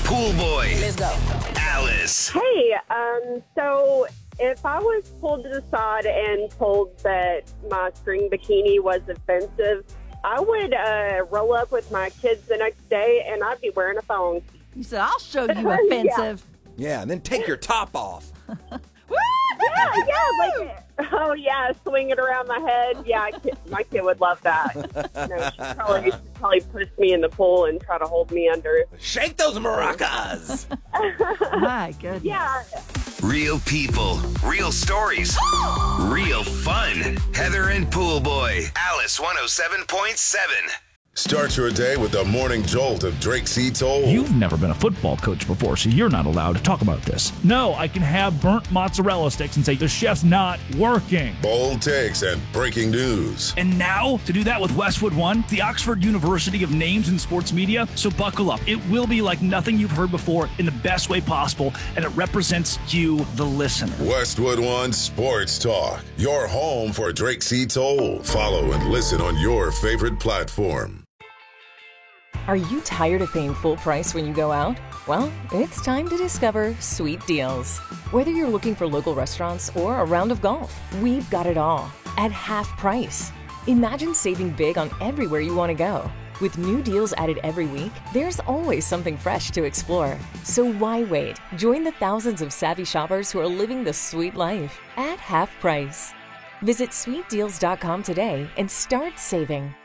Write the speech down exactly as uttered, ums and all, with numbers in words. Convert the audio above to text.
Pool Boy. Let's go. Alice. Hey, um, so if I was pulled to the side and told that my string bikini was offensive, I would uh, roll up with my kids the next day and I'd be wearing a thong. You said, I'll show you offensive. Yeah, and then take your top off. Yeah, yeah, like, oh yeah, swing it around my head. Yeah, kid, my kid would love that. No, she'd probably, she'd probably push me in the pool and try to hold me under. Shake those maracas. My goodness. Yeah. Real people, real stories, real fun. Heather and Pool Boy. Alice one oh seven point seven. Start your day with the morning jolt of Drake C. Toll. You've never been a football coach before, so you're not allowed to talk about this. No, I can have burnt mozzarella sticks and say the chef's not working. Bold takes and breaking news. And now, to do that with Westwood One, the Oxford University of Names in Sports Media, so buckle up. It will be like nothing you've heard before in the best way possible, and it represents you, the listener. Westwood One Sports Talk, your home for Drake C. Toll. Follow and listen on your favorite platform. Are you tired of paying full price when you go out? Well, it's time to discover Sweet Deals. Whether you're looking for local restaurants or a round of golf, we've got it all at half price. Imagine saving big on everywhere you want to go. With new deals added every week, there's always something fresh to explore. So why wait? Join the thousands of savvy shoppers who are living the sweet life at half price. Visit sweet deals dot com today and start saving.